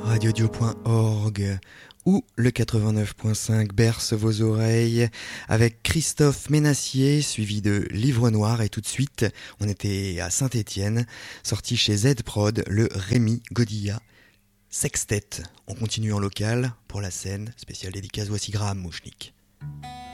radiodio.org où le 89.5 berce vos oreilles avec Christophe Ménassier suivi de Livre Noir, et tout de suite on était à Saint-Étienne, sorti chez Z-Prod, le Rémi Godilla Sextet. On continue en local pour la scène spéciale dédicace, voici Graham Mouchnik.